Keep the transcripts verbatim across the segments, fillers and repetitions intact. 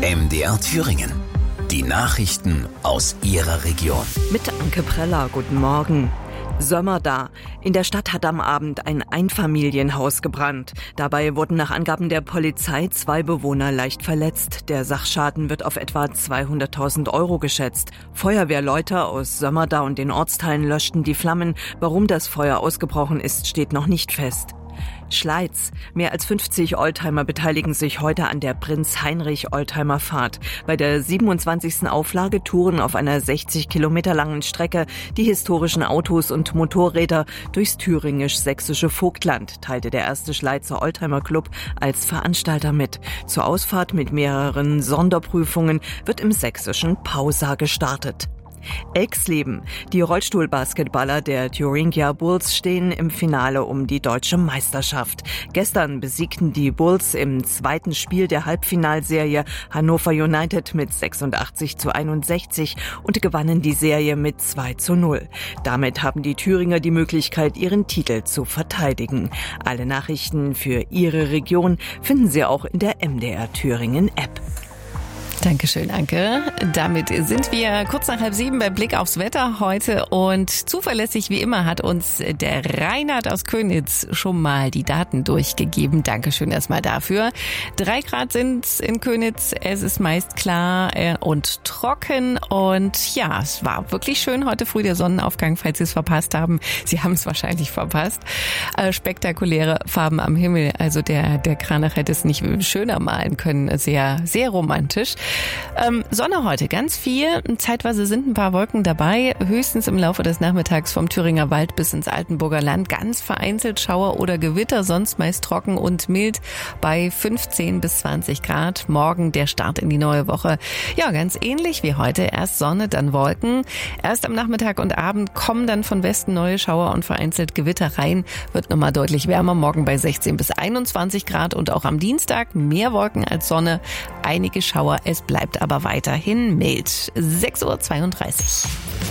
M D R Thüringen. Die Nachrichten aus Ihrer Region. Mit Anke Preller, guten Morgen. Sömmerda. In der Stadt hat am Abend ein Einfamilienhaus gebrannt. Dabei wurden nach Angaben der Polizei zwei Bewohner leicht verletzt. Der Sachschaden wird auf etwa zweihunderttausend Euro geschätzt. Feuerwehrleute aus Sömmerda und den Ortsteilen löschten die Flammen. Warum das Feuer ausgebrochen ist, steht noch nicht fest. Schleiz. Mehr als fünfzig Oldtimer beteiligen sich heute an der Prinz-Heinrich-Oldtimer-Fahrt. Bei der siebenundzwanzigsten Auflage touren auf einer sechzig Kilometer langen Strecke die historischen Autos und Motorräder durchs thüringisch-sächsische Vogtland, teilte der erste Schleizer Oldtimer-Club als Veranstalter mit. Zur Ausfahrt mit mehreren Sonderprüfungen wird im sächsischen Pausa gestartet. Exleben. Die Rollstuhlbasketballer der Thuringia Bulls stehen im Finale um die deutsche Meisterschaft. Gestern besiegten die Bulls im zweiten Spiel der Halbfinalserie Hannover United mit sechsundachtzig zu einundsechzig und gewannen die Serie mit zwei zu null. Damit haben die Thüringer die Möglichkeit, ihren Titel zu verteidigen. Alle Nachrichten für Ihre Region finden Sie auch in der M D R Thüringen App. Dankeschön, Anke. Damit sind wir kurz nach halb sieben bei Blick aufs Wetter heute und zuverlässig wie immer hat uns der Reinhard aus Könitz schon mal die Daten durchgegeben. Dankeschön erstmal dafür. Drei Grad sind in Könitz, es ist meist klar und trocken und ja, es war wirklich schön heute früh der Sonnenaufgang, falls Sie es verpasst haben. Sie haben es wahrscheinlich verpasst. Äh, spektakuläre Farben am Himmel, also der, der Kranach hätte es nicht schöner malen können. Sehr, sehr romantisch. Ähm, Sonne heute, ganz viel. Zeitweise sind ein paar Wolken dabei. Höchstens im Laufe des Nachmittags vom Thüringer Wald bis ins Altenburger Land. Ganz vereinzelt Schauer oder Gewitter, sonst meist trocken und mild bei fünfzehn bis zwanzig Grad. Morgen der Start in die neue Woche. Ja, ganz ähnlich wie heute. Erst Sonne, dann Wolken. Erst am Nachmittag und Abend kommen dann von Westen neue Schauer und vereinzelt Gewitter rein. Wird nochmal deutlich wärmer. Morgen bei sechzehn bis einundzwanzig Grad und auch am Dienstag mehr Wolken als Sonne. Einige Schauer. Es bleibt aber weiterhin mild. sechs Uhr zweiunddreißig.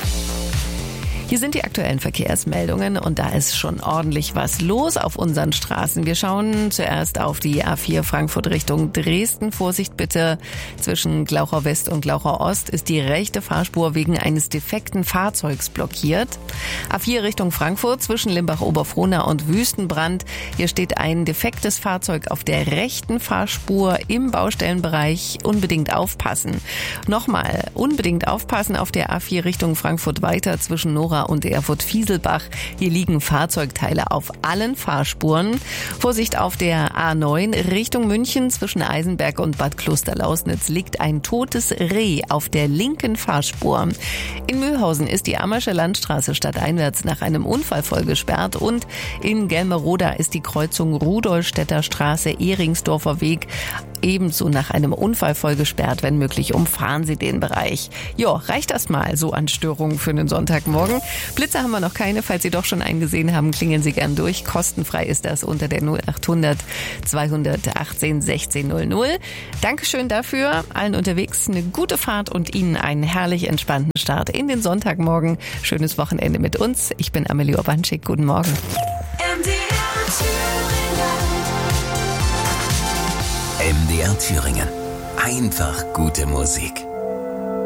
Hier sind die aktuellen Verkehrsmeldungen und da ist schon ordentlich was los auf unseren Straßen. Wir schauen zuerst auf die A vier Frankfurt Richtung Dresden. Vorsicht bitte, zwischen Glauchau West und Glauchau Ost ist die rechte Fahrspur wegen eines defekten Fahrzeugs blockiert. A vier Richtung Frankfurt zwischen Limbach-Oberfrohna und Wüstenbrand. Hier steht ein defektes Fahrzeug auf der rechten Fahrspur im Baustellenbereich. Unbedingt aufpassen. Nochmal, unbedingt aufpassen auf der A vier Richtung Frankfurt weiter zwischen Nora und Erfurt-Fieselbach. Hier liegen Fahrzeugteile auf allen Fahrspuren. Vorsicht auf der A neun Richtung München zwischen Eisenberg und Bad Klosterlausnitz liegt ein totes Reh auf der linken Fahrspur. In Mühlhausen ist die Ammersche Landstraße stadteinwärts nach einem Unfall voll gesperrt und in Gelmeroda ist die Kreuzung Rudolstädter Straße Ehringsdorfer Weg ebenso nach einem Unfall voll gesperrt. Wenn möglich, umfahren Sie den Bereich. Jo, reicht das mal so an Störungen für einen Sonntagmorgen? Blitze haben wir noch keine. Falls Sie doch schon einen gesehen haben, klingeln Sie gern durch. Kostenfrei ist das unter der null achthundert zweihundertachtzehn sechzehn null null. Dankeschön dafür. Allen unterwegs eine gute Fahrt und Ihnen einen herrlich entspannten Start in den Sonntagmorgen. Schönes Wochenende mit uns. Ich bin Amelie Urbanschik. Guten Morgen. M D R Thüringen. Einfach gute Musik.